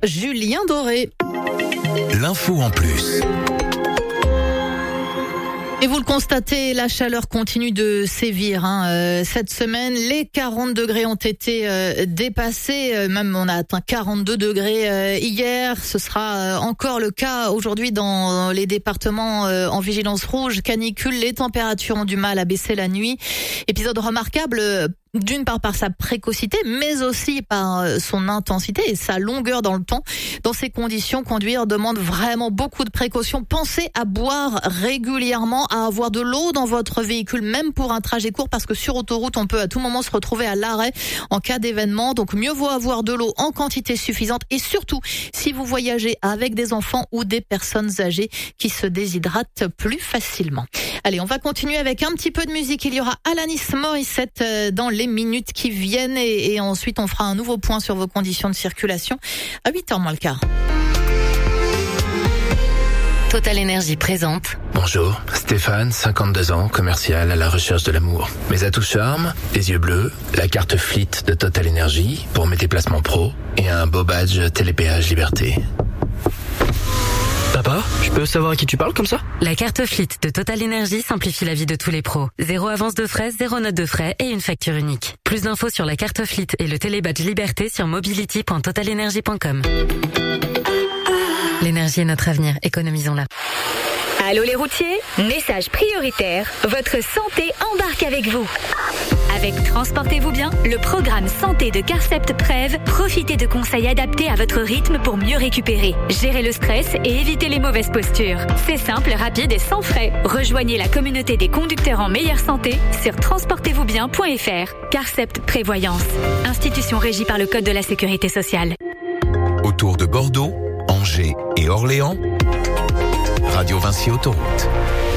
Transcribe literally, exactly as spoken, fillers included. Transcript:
Julien Doré. L'info en plus. Et vous le constatez, la chaleur continue de sévir. Hein. Euh, cette semaine, les quarante degrés ont été euh, dépassés. Euh, même on a atteint quarante-deux degrés euh, hier. Ce sera euh, encore le cas aujourd'hui dans les départements euh, en vigilance rouge, canicule. Les températures ont du mal à baisser la nuit. Épisode remarquable. Euh, D'une part par sa précocité, mais aussi par son intensité et sa longueur dans le temps. Dans ces conditions, conduire demande vraiment beaucoup de précautions. Pensez à boire régulièrement, à avoir de l'eau dans votre véhicule, même pour un trajet court, parce que sur autoroute, on peut à tout moment se retrouver à l'arrêt en cas d'événement. Donc mieux vaut avoir de l'eau en quantité suffisante, et surtout si vous voyagez avec des enfants ou des personnes âgées qui se déshydratent plus facilement. Allez, on va continuer avec un petit peu de musique. Il y aura Alanis Morissette dans les minutes qui viennent et, et ensuite on fera un nouveau point sur vos conditions de circulation à huit heures moins le quart. Total Énergie présente. Bonjour, Stéphane, cinquante-deux ans, commercial à la recherche de l'amour. Mes atouts charme, les yeux bleus, la carte Fleet de Total Énergie pour mes déplacements pro et un beau badge Télépéage Liberté. Papa, je peux savoir à qui tu parles comme ça? La carte Fleet de Total Énergie simplifie la vie de tous les pros. Zéro avance de frais, zéro note de frais et une facture unique. Plus d'infos sur la carte Fleet et le télébadge Liberté sur mobility point total énergie point com. L'énergie est notre avenir, économisons-la. Allô les routiers, message prioritaire, votre santé embarque avec vous. Avec Transportez-vous bien, le programme santé de Carcept Prev, profitez de conseils adaptés à votre rythme pour mieux récupérer, gérer le stress et éviter les mauvaises postures. C'est simple, rapide et sans frais. Rejoignez la communauté des conducteurs en meilleure santé sur transportez vous bien point f r. Carcept Prévoyance, institution régie par le Code de la Sécurité sociale. Autour de Bordeaux, Angers et Orléans, Radio Vinci Autoroute.